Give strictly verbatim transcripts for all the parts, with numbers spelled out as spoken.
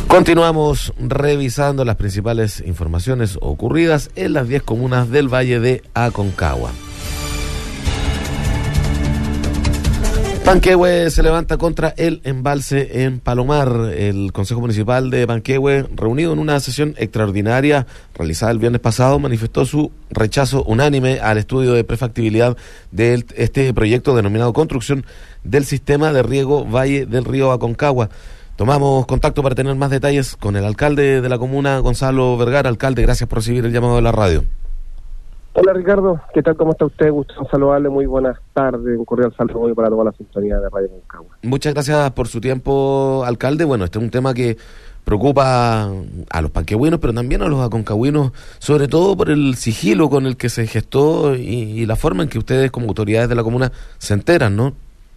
Continuamos revisando las principales informaciones ocurridas en las diez comunas del Valle de Aconcagua. Panquehue se levanta contra el embalse en Palomar. El Consejo Municipal de Panquehue, reunido en una sesión extraordinaria realizada el viernes pasado, manifestó su rechazo unánime al estudio de prefactibilidad de este proyecto denominado Construcción del Sistema de Riego Valle del Río Aconcagua. Tomamos contacto para tener más detalles con el alcalde de la comuna, Gonzalo Vergara. Alcalde, gracias por recibir el llamado de la radio. Hola Ricardo, ¿qué tal? ¿Cómo está usted? Gusto en saludarle, muy buenas tardes, un cordial saludo para toda la sintonía de Radio Aconcagua. Muchas gracias por su tiempo, alcalde. Bueno, este es un tema que preocupa a los panquehuinos, pero también a los aconcagüinos, sobre todo por el sigilo con el que se gestó y, y la forma en que ustedes como autoridades de la comuna se enteran, ¿no?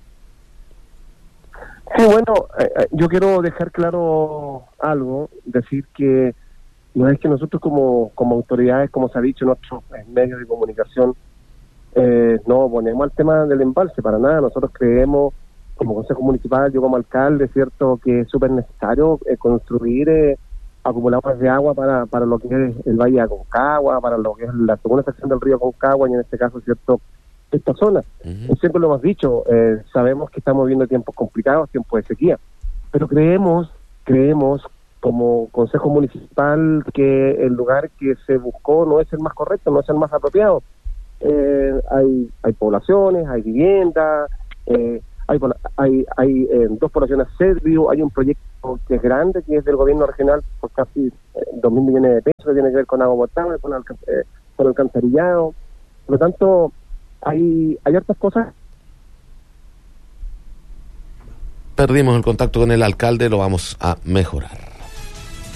Sí, bueno, eh, yo quiero dejar claro algo, decir que no es que nosotros como como autoridades, como se ha dicho en otros medios de comunicación, eh, no oponemos al tema del embalse, para nada. Nosotros creemos, como Consejo Municipal, yo como alcalde, cierto que es súper necesario eh, construir eh, acumuladores de agua para, para lo que es el Valle de Aconcagua, para lo que es la segunda sección del río Aconcagua, y en este caso, cierto, esta zona. Uh-huh. Siempre lo hemos dicho, eh, sabemos que estamos viviendo tiempos complicados, tiempos de sequía, pero creemos, creemos como Consejo Municipal que el lugar que se buscó no es el más correcto, no es el más apropiado. Eh, hay hay poblaciones, hay viviendas, eh, hay hay, hay eh, dos poblaciones servio, hay un proyecto que es grande, que es del gobierno regional por casi eh, dos mil millones de pesos, que tiene que ver con agua potable, con, alca- eh, con alcantarillado. Por lo tanto, hay hay hartas cosas. Perdimos el contacto con el alcalde, lo vamos a mejorar.